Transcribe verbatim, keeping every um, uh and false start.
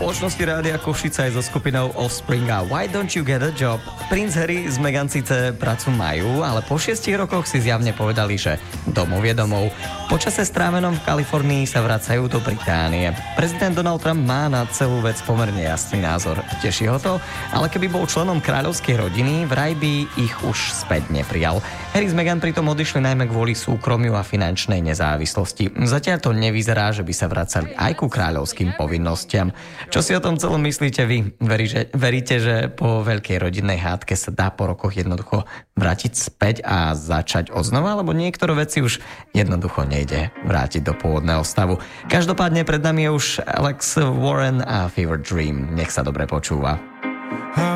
spoločnosti Rádia Košice aj so skupinou Offspring a Why Don't You Get a Job. Princ Harry s Meghan síce prácu majú, ale po šiestich rokoch si zjavne povedali, že domov je domov. Po čase strávenom v Kalifornii sa vracajú do Británie. Prezident Donald Trump má na celú vec pomerne jasný názor. Teší ho to, ale keby bol členom kráľovskej rodiny, vraj by ich už späť neprijal. Harry s Meghan pritom odišli najmä kvôli súkromiu a finančnej nezávislosti. Zatiaľ to nevyzerá, že by sa vracali aj ku kráľovským povinnostiam. Čo si o tom celom myslíte vy? Verí, že, veríte, že po veľkej rodinnej hádke sa dá po rokoch jednoducho vrátiť späť a začať odznova, alebo niektoré veci už jednoducho nejde vrátiť do pôvodného stavu? Každopádne pred nami je už Alex Warren a Fever Dream. Nech sa dobre počúva.